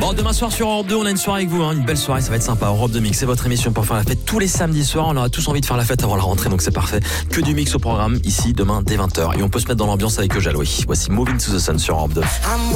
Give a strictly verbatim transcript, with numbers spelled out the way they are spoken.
Oh, demain soir sur Europe deux, on a une soirée avec vous, hein, une belle soirée, ça va être sympa. Europe deux Mix, c'est votre émission pour faire la fête tous les samedis soirs. On aura tous envie de faire la fête avant la rentrée, donc c'est parfait. Que du mix au programme ici demain dès vingt heures. Et on peut se mettre dans l'ambiance avec Eujal, oui. Voici Moving to the Sun sur Europe deux.